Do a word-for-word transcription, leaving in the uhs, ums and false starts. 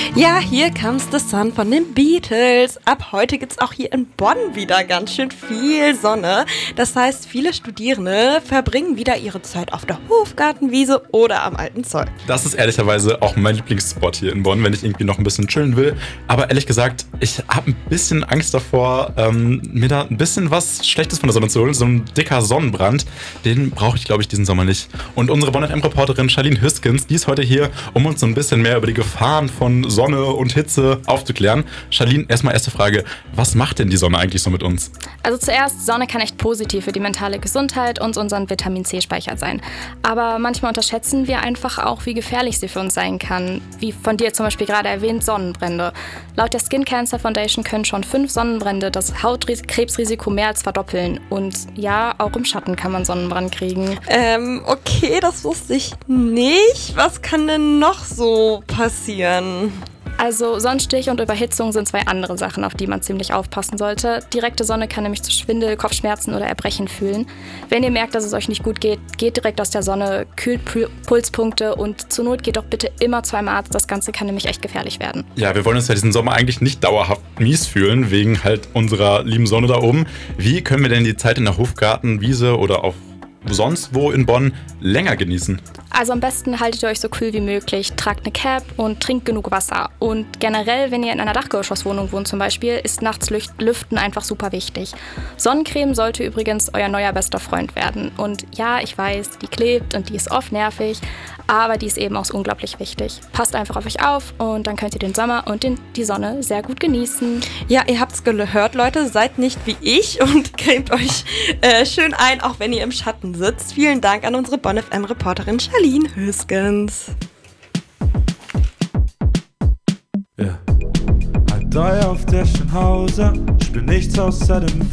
Ja, hier comes the sun von den Beatles. Ab heute gibt's auch hier in Bonn wieder ganz schön viel Sonne. Das heißt, viele Studierende verbringen wieder ihre Zeit auf der Hofgartenwiese oder am Alten Zoll. Das ist ehrlicherweise auch mein Lieblingsspot hier in Bonn, wenn ich irgendwie noch ein bisschen chillen will. Aber ehrlich gesagt, ich habe ein bisschen Angst davor, ähm, mir da ein bisschen was Schlechtes von der Sonne zu holen. So ein dicker Sonnenbrand, den brauche ich, glaube ich, diesen Sommer nicht. Und unsere Bonn F M-Reporterin Charlene Hüskens, die ist heute hier, um uns so ein bisschen mehr über die Gefahren von Sonne und Hitze aufzuklären. Charlene, erstmal erste Frage, was macht denn die Sonne eigentlich so mit uns? Also zuerst, Sonne kann echt positiv für die mentale Gesundheit und unseren Vitamin-C-Speicher sein. Aber manchmal unterschätzen wir einfach auch, wie gefährlich sie für uns sein kann. Wie von dir zum Beispiel gerade erwähnt, Sonnenbrände. Laut der Skin Cancer Foundation können schon fünf Sonnenbrände das Hautkrebsrisiko mehr als verdoppeln. Und ja, auch im Schatten kann man Sonnenbrand kriegen. Ähm, okay, das wusste ich nicht. Was kann denn noch so passieren? Also Sonnenstich und Überhitzung sind zwei andere Sachen, auf die man ziemlich aufpassen sollte. Direkte Sonne kann nämlich zu Schwindel, Kopfschmerzen oder Erbrechen führen. Wenn ihr merkt, dass es euch nicht gut geht, geht direkt aus der Sonne, kühlt Pu- Pulspunkte und zur Not geht doch bitte immer zweimal Arzt. Das Ganze kann nämlich echt gefährlich werden. Ja, wir wollen uns ja diesen Sommer eigentlich nicht dauerhaft mies fühlen, wegen halt unserer lieben Sonne da oben. Wie können wir denn die Zeit in der Hofgartenwiese oder auch sonst wo in Bonn länger genießen? Also am besten haltet ihr euch so kühl wie möglich, tragt eine Cap und trinkt genug Wasser. Und generell, wenn ihr in einer Dachgeschosswohnung wohnt zum Beispiel, ist nachts Lüft- Lüften einfach super wichtig. Sonnencreme sollte übrigens euer neuer bester Freund werden. Und ja, ich weiß, die klebt und die ist oft nervig, aber die ist eben auch so unglaublich wichtig. Passt einfach auf euch auf und dann könnt ihr den Sommer und den, die Sonne sehr gut genießen. Ja, ihr habt's gehört, Leute, seid nicht wie ich und cremt euch äh, schön ein, auch wenn ihr im Schatten sitzt. Vielen Dank an unsere Bonn F M-Reporterin Charlene Hüskens. Ja. Halt Ei auf der Schenhauser, ich bin nichts außer dem